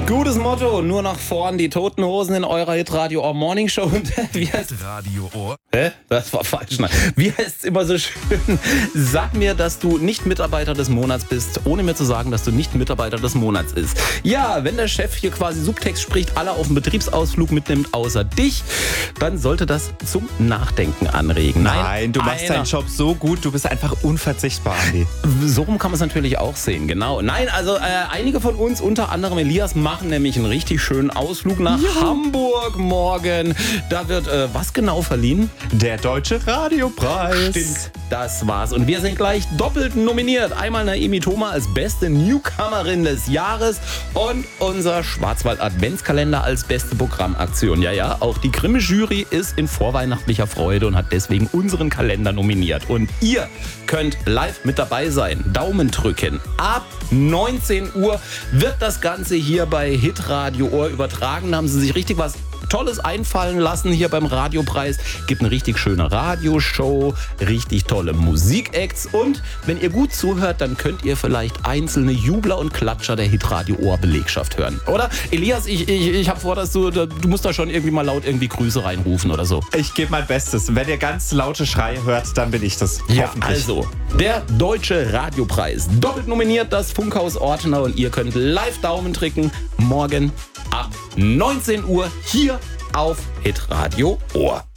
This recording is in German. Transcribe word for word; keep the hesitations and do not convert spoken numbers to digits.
Gutes Motto, nur nach vorn, die Toten Hosen in eurer Hitradio Ohr Morning Show. Und wie heißt Radio Ohr? Hä? Das war falsch. Nein. Wie heißt es immer so schön? Sag mir, dass du nicht Mitarbeiter des Monats bist, ohne mir zu sagen, dass du nicht Mitarbeiter des Monats bist. Ja, wenn der Chef hier quasi Subtext spricht, alle auf einen Betriebsausflug mitnimmt, außer dich, dann sollte das zum Nachdenken anregen. Nein, Nein du machst einer. deinen Job so gut, du bist einfach unverzichtbar, Andi. So rum kann man es natürlich auch sehen, genau. Nein, also äh, einige von uns, unter anderem Elias, machen nämlich einen richtig schönen Ausflug nach ja. Hamburg morgen. Da wird äh, was genau verliehen? Der Deutsche Radiopreis. Stimmt, das war's. Und wir sind gleich doppelt nominiert. Einmal Naomi Thoma als beste Newcomerin des Jahres und unser Schwarzwald-Adventskalender als beste Programmaktion. Ja, ja, auch die Grimme-Jury ist in vorweihnachtlicher Freude und hat deswegen unseren Kalender nominiert. Und ihr könnt live mit dabei sein. Daumen drücken. Ab neunzehn Uhr wird das Ganze hier bei Hitradio Ohr übertragen. Da haben sie sich richtig was Tolles einfallen lassen hier beim Radiopreis. Gibt eine richtig schöne Radioshow, richtig tolle Musikacts und wenn ihr gut zuhört, dann könnt ihr vielleicht einzelne Jubler und Klatscher der Hitradio Ohr Belegschaft hören. Oder? Elias, ich, ich, ich habe vor, dass du, du musst da schon irgendwie mal laut irgendwie Grüße reinrufen oder so. Ich gebe mein Bestes. Wenn ihr ganz laute Schreie hört, dann bin ich das. Ja, also, der Deutsche Radiopreis. Doppelt nominiert das Funkhaus Ortenau und ihr könnt live Daumen drücken. Morgen ab neunzehn Uhr hier auf Hitradio Ohr.